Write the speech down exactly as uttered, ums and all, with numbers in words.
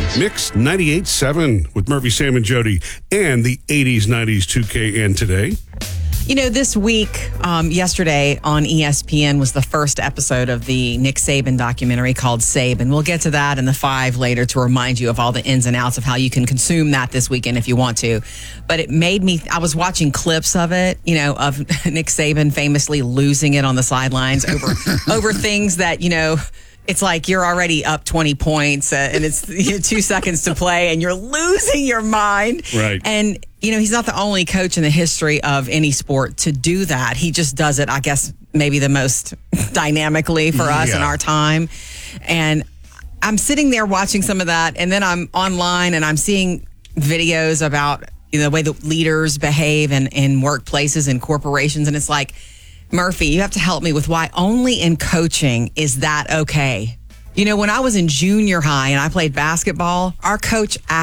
Mix ninety-eight point seven with Murphy, Sam, and Jody, and the eighties, nineties, two K, and today. You know, this week, um, yesterday on E S P N was the first episode of the Nick Saban documentary called Saban. We'll get to that in the five later to remind you of all the ins and outs of how you can consume that this weekend if you want to. But it made me, I was watching clips of it, you know, of Nick Saban famously losing it on the sidelines over over things that, you know, it's like you're already up twenty points uh, and it's you know, two seconds to play and you're losing your mind. Right. And, you know, he's not the only coach in the history of any sport to do that. He just does it, I guess, maybe the most dynamically for us yeah. in our time. And I'm sitting there watching some of that, and then I'm online and I'm seeing videos about you know, the way that leaders behave in, in workplaces and corporations. And it's like, Murphy, you have to help me with why only in coaching is that okay. You know, when I was in junior high and I played basketball, our coach